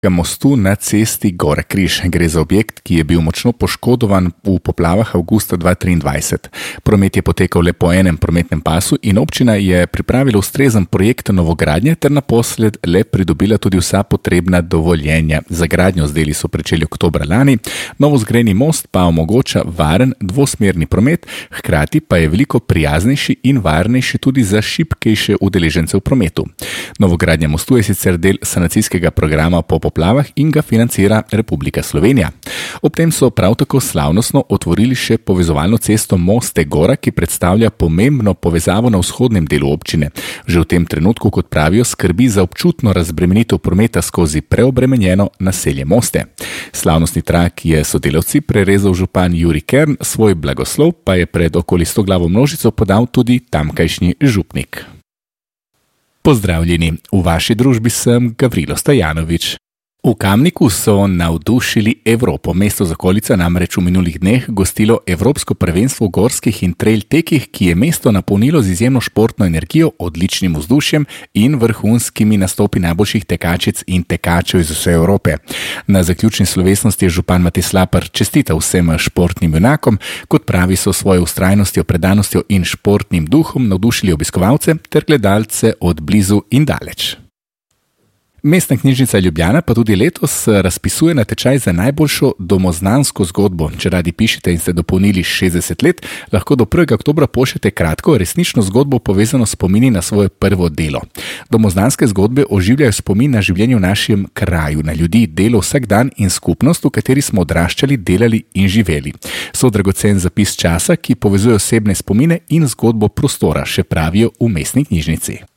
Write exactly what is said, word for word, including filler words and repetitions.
mostu na cesti Gora Križ. Gre za objekt, ki je bil močno poškodovan v poplavah avgusta dva tisoč triindvajset. Promet je potekal le po enem prometnem pasu in občina je pripravila ustrezen projekt novogradnje ter naposled le pridobila tudi vsa potrebna dovoljenja. Za gradnjo z deli so pričeli oktobra lani, novozgrajeni most pa omogoča varen dvosmerni promet, hkrati pa je veliko prijaznejši in varnejši tudi za šibkejše udeležence v prometu. Novogradnja mostu je sicer del sanacijskega programa po poplavah in ga financira Republika Slovenija. Ob tem so prav tako slavnostno otvorili še povezovalno cesto Moste Gora, ki predstavlja pomembno povezavo na vzhodnem delu občine. Že v tem trenutku, kot pravijo, skrbi za občutno razbremenitev prometa skozi preobremenjeno naselje Moste. Slavnostni trak je sodelavci prerezal župan Jurij Kern, svoj blagoslov pa je pred okoli sto glavo množico podal tudi tamkajšnji župnik. Pozdravljeni, v vaši družbi sem Gavrilo Stojanovič. V Kamniku so navdušili Evropo. Mesto z okolico namreč v minulih dneh gostilo Evropsko prvenstvo v gorskih in trail tekih, ki je mesto napolnilo z izjemno športno energijo, odličnim vzdušjem in vrhunskimi nastopi najboljših tekačic in tekačev iz vse Evrope. Na zaključni slovesnosti je župan Matej Slapar čestital vsem športnim junakom, kot pravi, so svojo vztrajnostjo, predanostjo in športnim duhom navdušili obiskovalce ter gledalce od blizu in daleč. Mestna knjižnica Ljubljana pa tudi letos razpisuje natečaj za najboljšo domoznansko zgodbo. Če radi pišete in ste dopolnili šestdeset let, lahko do prvega oktobra pošljete kratko, resnično zgodbo povezano s spomini na svoje prvo delo. Domoznanske zgodbe oživljajo spomin na življenje v našem kraju, na ljudi, delo vsak dan in skupnost, v kateri smo odraščali, delali in živeli. So dragocen zapis časa, ki povezuje osebne spomine in zgodbo prostora, še pravijo v mestni knjižnici.